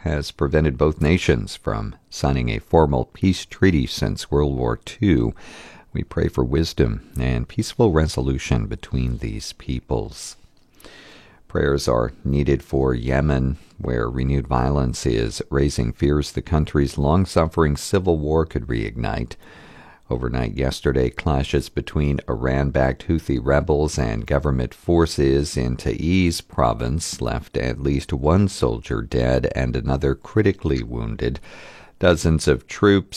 has prevented both nations from signing a formal peace treaty since World War II. We pray for wisdom and peaceful resolution between these peoples. Prayers are needed for Yemen, where renewed violence is raising fears the country's long-suffering civil war could reignite. Overnight yesterday, clashes between Iran-backed Houthi rebels and government forces in Taiz province left at least one soldier dead and another critically wounded. Dozens of troops